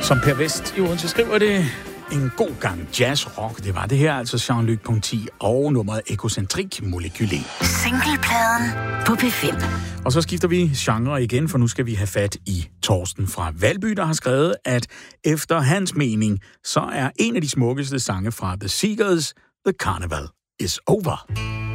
Som Per Vest i Odense skriver det, en god gang jazz-rock. Det var det her, altså Jean-Luc Ponty og nummeret Ekocentrik Molekylé. Singlepladen på P5. Og så skifter vi genre igen, for nu skal vi have fat i Torsten fra Valby, der har skrevet, at efter hans mening, så er en af de smukkeste sange fra The Seekers, The Carnival is Over.